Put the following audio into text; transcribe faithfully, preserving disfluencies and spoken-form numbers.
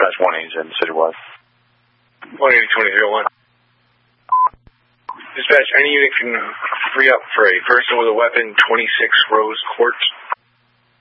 dispatch one eighty-seven citywide. one eighty twenty oh one. Dispatch, any unit can free up for a person with a weapon, twenty-six Rose Court.